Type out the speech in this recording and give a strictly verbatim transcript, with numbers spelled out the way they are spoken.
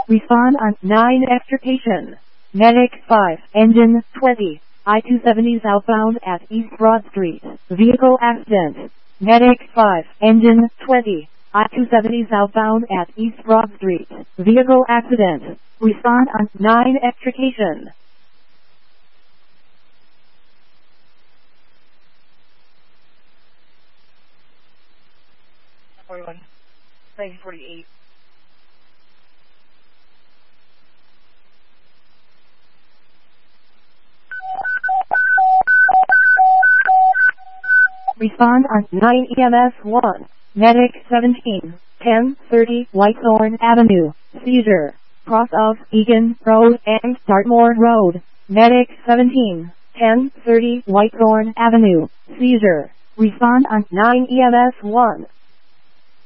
Respond on nine extrication. Medic five, engine twenty, I two seventy southbound at East Broad Street. Vehicle accident. Medic five, engine twenty, I two seventy southbound at East Broad Street. Vehicle accident. Respond on nine extrication. forty-one, nineteen forty-eight. Respond on nine E M S one. Medic seventeen, ten thirty Whitethorn Avenue. Seizure. Cross of Egan Road and Dartmoor Road. Medic seventeen, ten thirty Whitethorn Avenue. Seizure. Respond on nine E M S one.